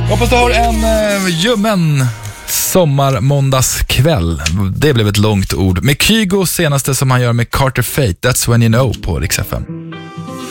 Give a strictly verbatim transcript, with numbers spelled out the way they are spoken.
Hoppas du har en eh, ljummen sommarmåndagskväll. Det blev ett långt ord. Med Kygo senaste som han gör med Carter Fate, That's When You Know på Rix F M.